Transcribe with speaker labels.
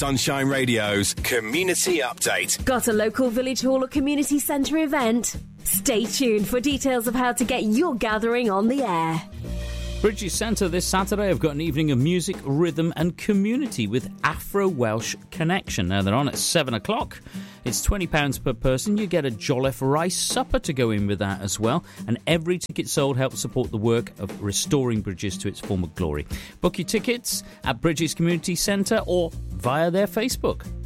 Speaker 1: Sunshine Radio's Community Update.
Speaker 2: Got a local village hall or community centre event? Stay tuned for details of how to get your gathering on the air.
Speaker 3: Bridges Centre this Saturday have got an evening of music, rhythm and community with Afro-Welsh Connection. Now, they're on at 7 o'clock. It's £20 per person. You get a Jolliffe rice supper to go in with that as well. And every ticket sold helps support the work of restoring Bridges to its former glory. Book your tickets at Bridges Community Centre or via their Facebook.